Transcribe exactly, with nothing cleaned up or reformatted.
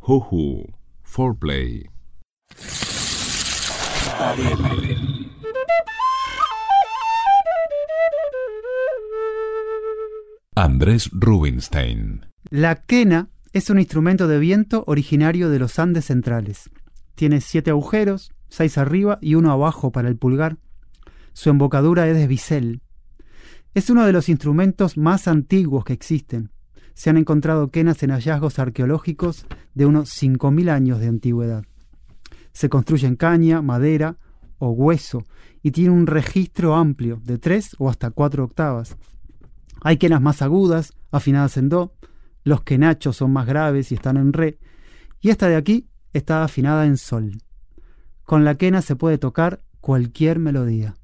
Juju, Foreplay. Andrés Rubinstein. La quena es un instrumento de viento originario de los Andes centrales. Tiene siete agujeros, seis arriba y uno abajo para el pulgar. Su embocadura es de bisel. Es uno de los instrumentos más antiguos que existen. Se han encontrado quenas en hallazgos arqueológicos de unos cinco mil años de antigüedad. Se construye en caña, madera o hueso y tiene un registro amplio de tres o hasta cuatro octavas. Hay quenas más agudas, afinadas en do, los quenachos son más graves y están en re, y esta de aquí está afinada en sol. Con la quena se puede tocar cualquier melodía.